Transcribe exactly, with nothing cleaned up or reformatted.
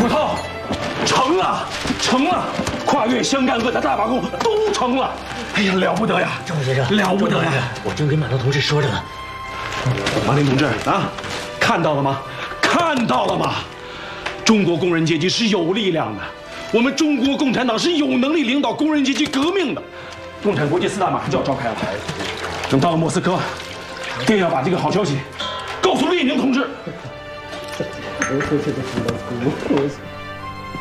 葡萄，成了，成了，跨越湘赣鄂的大罢工都成了。哎呀，了不得呀！ 政府先生， 了不得呀！ 我正跟马东同志说着呢。 马林同志啊，看到了吗？看到了吗？中国工人阶级是有力量的，我们中国共产党是有能力领导工人阶级革命的。共产国际四大马上就要召开了，等到了莫斯科，定要把这个好消息告诉列宁同志。我我这个知道，我我。